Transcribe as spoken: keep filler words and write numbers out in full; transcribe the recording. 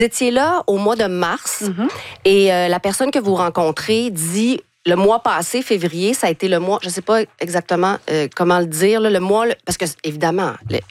Vous étiez là au mois de mars Mm-hmm. et euh, la personne que vous rencontrez dit le mois passé, février, ça a été le mois, je ne sais pas exactement euh, comment le dire, là, le mois, le- parce que évidemment, le,